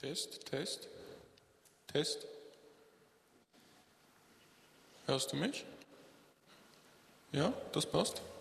Test, Test, Test. Hörst du mich? Ja, das passt.